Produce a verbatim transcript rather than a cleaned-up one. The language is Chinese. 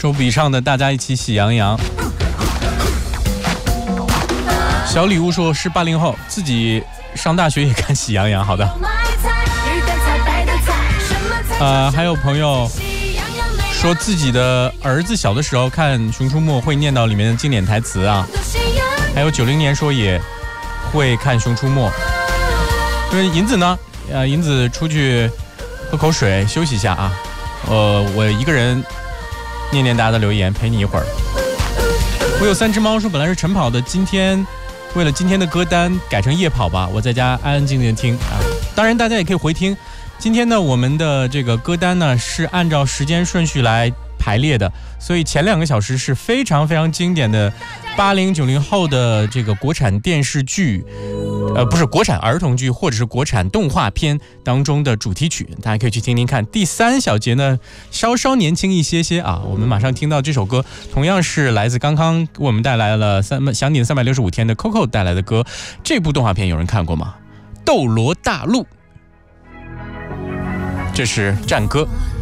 周笔畅的《大家一起喜羊羊》。小礼物说是八零后，自己上大学也看喜羊羊。好的。呃，还有朋友说自己的儿子小的时候看《熊出没》会念到里面的经典台词啊。还有九零年说也会看《熊出没》。因为银子呢，呃，银子出去喝口水休息一下啊。呃，我一个人念念大家的留言，陪你一会儿。我有三只猫说本来是晨跑的，今天为了今天的歌单改成夜跑吧，我在家安安静静听啊。当然大家也可以回听。今天呢，我们的这个歌单呢是按照时间顺序来排列的，所以前两个小时是非常非常经典的八零九零后的这个国产电视剧，呃，不是国产儿童剧或者是国产动画片当中的主题曲，大家可以去听听看。第三小节呢，稍稍年轻一些些啊，我们马上听到这首歌，同样是来自刚刚给我们带来了三想你的三百六十五天的 Coco 带来的歌。这部动画片有人看过吗？斗罗大陆。这是战歌。